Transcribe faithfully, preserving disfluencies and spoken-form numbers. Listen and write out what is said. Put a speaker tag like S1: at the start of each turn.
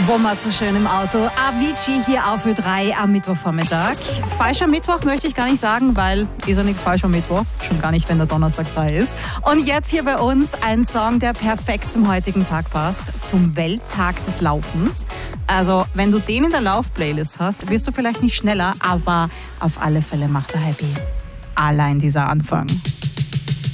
S1: Wummert so schön im Auto. Avicii hier auf Ö drei am Mittwochvormittag. Falscher Mittwoch möchte ich gar nicht sagen, weil ist ja nichts falsch am Mittwoch. Schon gar nicht, wenn der Donnerstag frei ist. Und jetzt hier bei uns ein Song, der perfekt zum heutigen Tag passt. Zum Welttag des Laufens. Also, wenn du den in der Lauf-Playlist hast, wirst du vielleicht nicht schneller, aber auf alle Fälle macht er happy. Allein dieser Anfang.